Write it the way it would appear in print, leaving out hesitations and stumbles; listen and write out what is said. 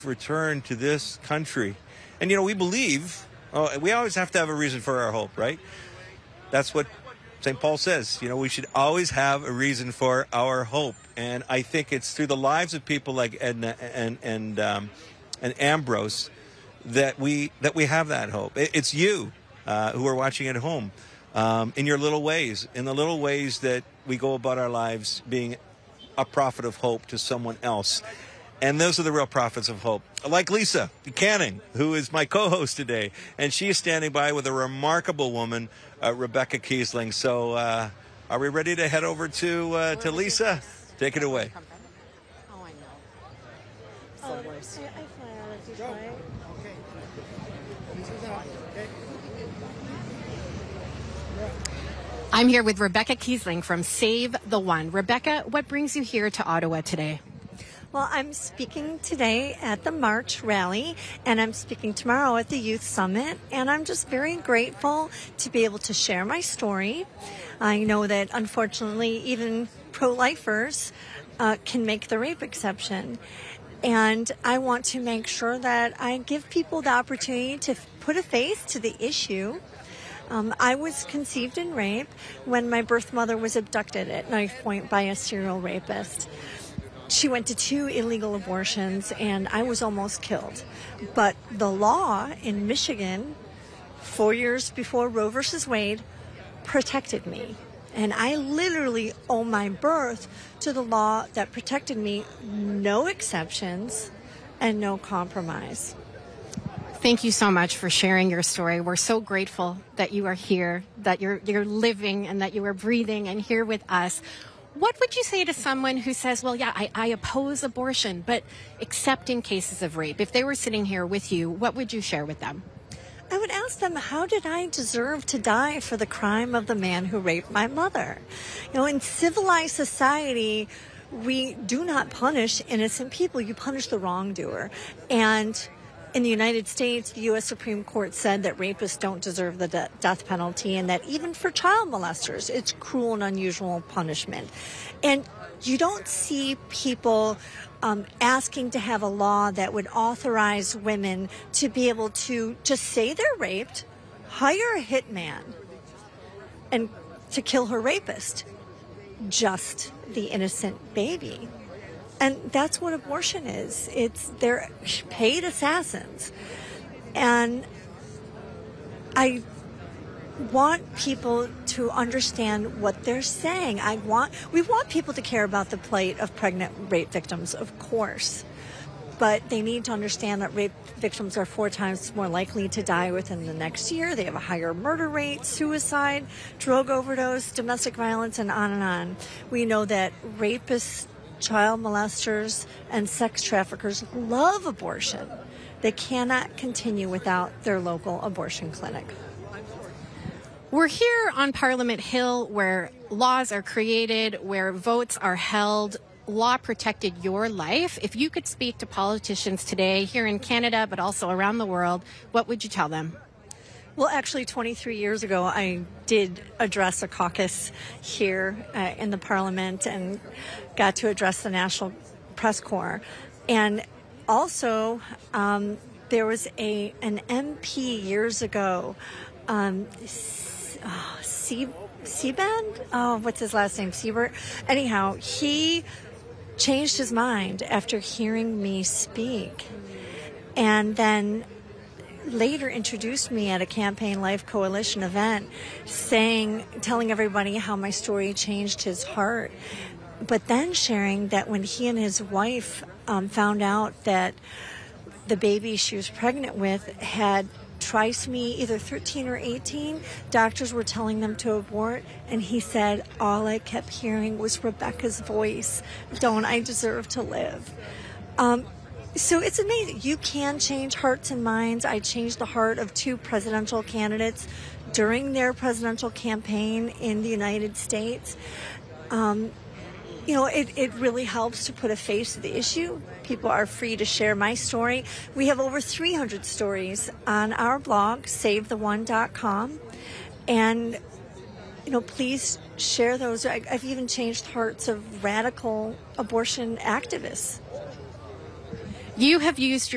return to this country. And, we believe, we always have to have a reason for our hope, right? That's what St. Paul says. We should always have a reason for our hope. And I think it's through the lives of people like Edna and Ambrose that we have that hope. It's you who are watching at home in your little ways, in the little ways that we go about our lives being a prophet of hope to someone else. And those are the real prophets of hope. Like Lisa Buchanan, who is my co-host today. And she is standing by with a remarkable woman, Rebecca Kiesling. So are we ready to head over to Lisa? Take it away. Oh, I know. I fly out of Detroit. I'm here with Rebecca Kiesling from Save the One. Rebecca, what brings you here to Ottawa today? Well, I'm speaking today at the March rally, and I'm speaking tomorrow at the Youth Summit, and I'm just very grateful to be able to share my story. I know that, unfortunately, even pro-lifers can make the rape exception, and I want to make sure that I give people the opportunity to put a face to the issue. I was conceived in rape when my birth mother was abducted at knife point by a serial rapist. She went to 2 illegal abortions, and I was almost killed. But the law in Michigan, 4 years before Roe versus Wade, protected me. And I literally owe my birth to the law that protected me, no exceptions and no compromise. Thank you so much for sharing your story. We're so grateful that you are here, that you're living and that you are breathing and here with us. What would you say to someone who says, well, yeah, I oppose abortion, but accepting cases of rape? If they were sitting here with you, what would you share with them? I would ask them, how did I deserve to die for the crime of the man who raped my mother? In civilized society, we do not punish innocent people. You punish the wrongdoer. And in the United States, the U.S. Supreme Court said that rapists don't deserve the death penalty, and that even for child molesters, it's cruel and unusual punishment. And you don't see people asking to have a law that would authorize women to be able to just say they're raped, hire a hitman, and to kill her rapist, just the innocent baby. And that's what abortion is. They're paid assassins. And I want people to understand what they're saying. We want people to care about the plight of pregnant rape victims, of course. But they need to understand that rape victims are 4 times more likely to die within the next year. They have a higher murder rate, suicide, drug overdose, domestic violence, and on and on. We know that rapists, child molesters, and sex traffickers love abortion. They cannot continue without their local abortion clinic. We're here on Parliament Hill where laws are created, where votes are held. Law protected your life. If you could speak to politicians today here in Canada, but also around the world, what would you tell them? Well, actually, 23 years ago, I did address a caucus here in the Parliament and got to address the National Press Corps. And also, there was an MP years ago, Seaband? Oh, what's his last name? Siebert? Anyhow, he changed his mind after hearing me speak. And then later introduced me at a Campaign Life Coalition event, telling everybody how my story changed his heart. But then sharing that when he and his wife found out that the baby she was pregnant with had trisomy either 13 or 18, doctors were telling them to abort, and he said, all I kept hearing was Rebecca's voice. Don't I deserve to live? So it's amazing. You can change hearts and minds. I changed the heart of 2 presidential candidates during their presidential campaign in the United States. It really helps to put a face to the issue. People are free to share my story. We have over 300 stories on our blog, SaveTheOne.com. And, please share those. I've even changed hearts of radical abortion activists. You have used your